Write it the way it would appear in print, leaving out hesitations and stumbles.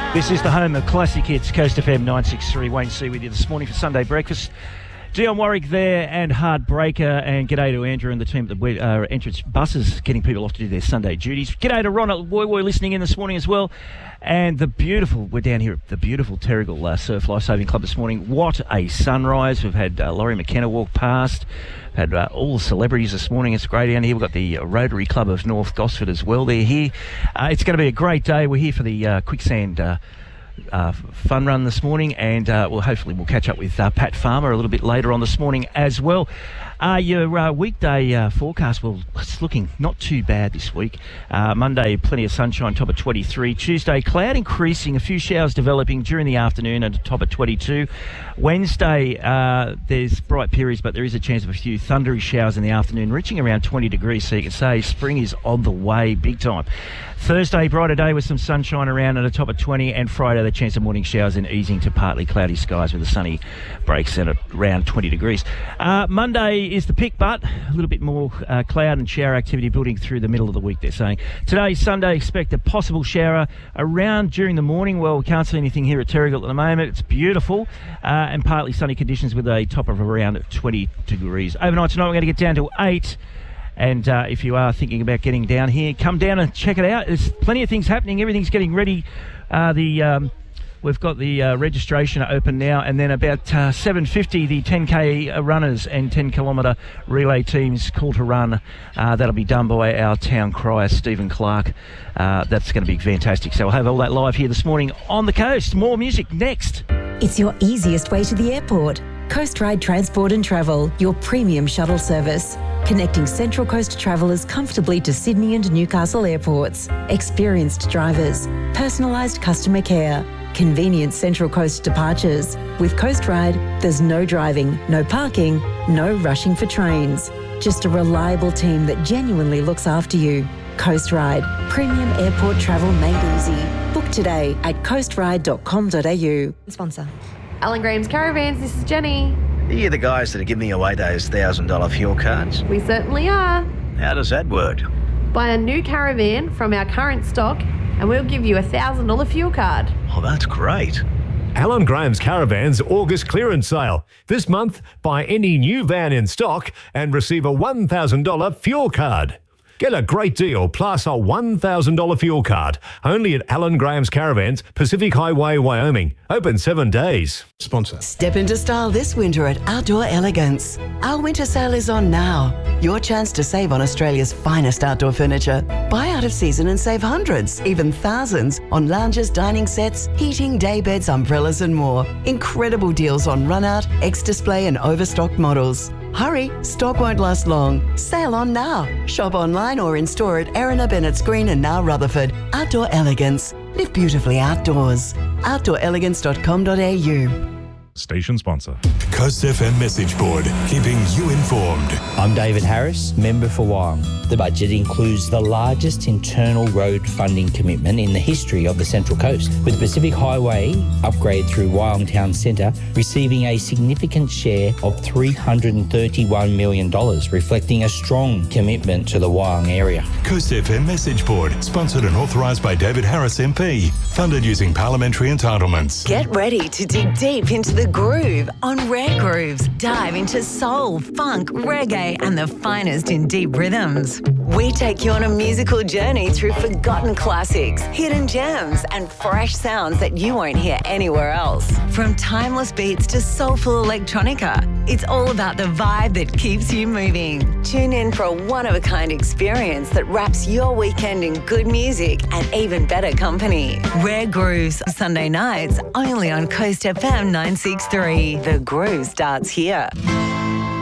This is the home of classic hits, Coast FM 963. Wayne C with you this morning for Sunday breakfast. Dion Warwick there and Heartbreaker, and g'day to Andrew and the team at the entrance buses getting people off to do their Sunday duties. G'day to Ron at Woy Woy listening in this morning as well. And we're down here at the beautiful Terrigal Surf Lifesaving Club this morning. What a sunrise. We've had Laurie McKenna walk past. We've had all the celebrities this morning. It's great down here. We've got the Rotary Club of North Gosford as well. They're here. It's going to be a great day. We're here for the quicksand fun run this morning, and hopefully we'll catch up with Pat Farmer a little bit later on this morning as well. Your weekday forecast, well, it's looking not too bad this week. Monday, plenty of sunshine, top of 23. Tuesday, cloud increasing, a few showers developing during the afternoon at a top of 22. Wednesday, there's bright periods, but there is a chance of a few thundery showers in the afternoon, reaching around 20 degrees, so you can say spring is on the way big time. Thursday, brighter day with some sunshine around at a top of 20, and Friday, the chance of morning showers and easing to partly cloudy skies with the sunny breaks at around 20 degrees. Monday is the pick, but a little bit more cloud and shower activity building through the middle of the week, they're saying. Today, Sunday, expect a possible shower around during the morning. Well, we can't see anything here at Terrigal at the moment. It's beautiful, and partly sunny conditions with a top of around 20 degrees. Overnight tonight, we're going to get down to 8. And if you are thinking about getting down here, come down and check it out. There's plenty of things happening. Everything's getting ready. We've got the registration open now, and then about 7:50, the 10K runners and 10-kilometre relay teams call to run. That'll be done by our town crier, Stephen Clark. That's going to be fantastic. So we'll have all that live here this morning on the coast. More music next. It's your easiest way to the airport. Coast Ride Transport and Travel, your premium shuttle service. Connecting Central Coast travellers comfortably to Sydney and Newcastle airports. Experienced drivers, personalised customer care, convenient Central Coast departures. With Coast Ride, there's no driving, no parking, no rushing for trains. Just a reliable team that genuinely looks after you. Coast Ride, premium airport travel made easy. Book today at coastride.com.au. Sponsor. Alan Graham's Caravans, this is Jenny. Are you the guys that are giving away those $1,000 fuel cards? We certainly are. How does that work? Buy a new caravan from our current stock and we'll give you a $1,000 fuel card. Oh, that's great. Alan Graham's Caravans August clearance sale. This month, buy any new van in stock and receive a $1,000 fuel card. Get a great deal plus a $1,000 fuel card. Only at Alan Graham's Caravans, Pacific Highway, Wyoming. Open 7 days. Sponsor. Step into style this winter at Outdoor Elegance. Our winter sale is on now. Your chance to save on Australia's finest outdoor furniture. Buy out of season and save hundreds, even thousands, on lounges, dining sets, heating, day beds, umbrellas and more. Incredible deals on run-out, ex-display and overstocked models. Hurry, stock won't last long. Sale on now. Shop online or in store at Erina Bennett's Green and now Rutherford. Outdoor Elegance. Live beautifully outdoors. outdoorelegance.com.au. Station sponsor. Coast FM message board, keeping you informed. I'm David Harris, member for Wyong. The budget includes the largest internal road funding commitment in the history of the Central Coast, with Pacific Highway upgrade through Wyong Town Centre receiving a significant share of $331 million, reflecting a strong commitment to the Wyong area. Coast FM message board, sponsored and authorised by David Harris MP, funded using parliamentary entitlements. Get ready to dig deep into the groove on Rare Grooves. Dive into soul, funk, reggae and the finest in deep rhythms. We take you on a musical journey through forgotten classics, hidden gems and fresh sounds that you won't hear anywhere else. From timeless beats to soulful electronica, it's all about the vibe that keeps you moving. Tune in for a one-of-a-kind experience that wraps your weekend in good music and even better company. Rare Grooves, Sunday nights, only on Coast FM 963. The groove starts here.